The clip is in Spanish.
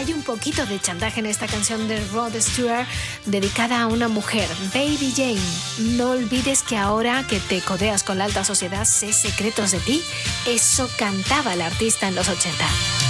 hay un poquito de chantaje en esta canción de Rod Stewart dedicada a una mujer, Baby Jane. No olvides que ahora que te codeas con la alta sociedad, sé secretos de ti. Eso cantaba el artista en los 80.